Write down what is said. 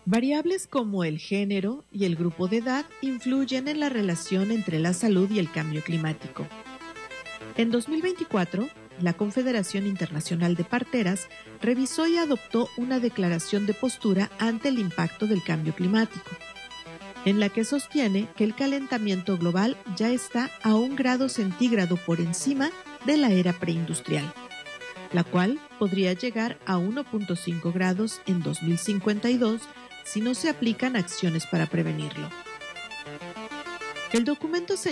Variables como el género y el grupo de edad influyen en la relación entre la salud y el cambio climático. En 2024, la Confederación Internacional de Parteras revisó y adoptó una declaración de postura ante el impacto del cambio climático, en la que sostiene que el calentamiento global ya está a 1 grado centígrado por encima de la era preindustrial, la cual podría llegar a 1.5 grados en 2052 si no se aplican acciones para prevenirlo. El documento